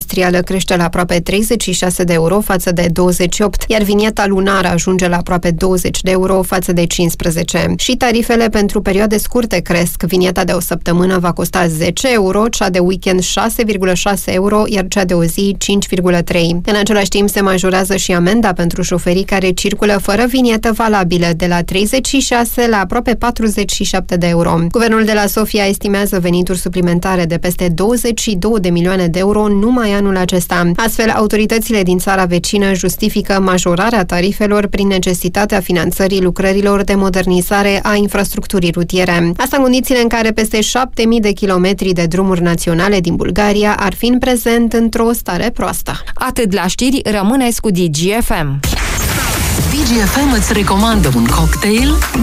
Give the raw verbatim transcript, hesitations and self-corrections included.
industrială crește la aproape treizeci și șase de euro față de douăzeci și opt, iar vinieta lunară ajunge la aproape douăzeci de euro față de cincisprezece. Și tarifele pentru perioade scurte cresc. Vinieta de o săptămână va costa zece euro, cea de weekend șase virgulă șase euro, iar cea de o zi cinci virgulă trei. În același timp se majorează și amenda pentru șoferii care circulă fără vinietă valabilă de la treizeci și șase la aproape patruzeci și șapte de euro. Guvernul de la Sofia estimează venituri suplimentare de peste douăzeci și două de milioane de euro numai anul acesta. Astfel, autoritățile din țara vecină justifică majorarea tarifelor prin necesitatea finanțării lucrărilor de modernizare a infrastructurii rutiere. Asta în condițiile în care peste șapte mii de kilometri de drumuri naționale din Bulgaria ar fi în prezent într-o stare proastă. Atât la știri, rămâneți cu D G F M. D G F M îți recomandă un cocktail